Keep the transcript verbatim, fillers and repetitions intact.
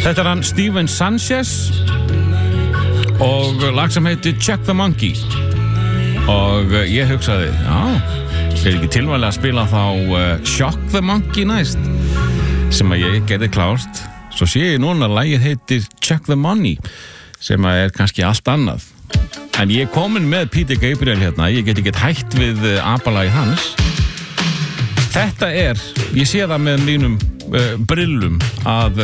Þetta er hann Steven Sanchez og lag sem heitir Check the Monkey. Og ég hugsaði, já, er ekki tilvæli að spila þá uh, Shock the Monkey næst, sem að ég gerði klárt. Svo sé ég núna að lagið heitir Check the Money, sem að er kannski allt annað. En ég er komin með Peter Gabriel hérna, ég get ekki hætt við uh, apalagi hans. Þetta er, ég sé það með mínum uh, brillum að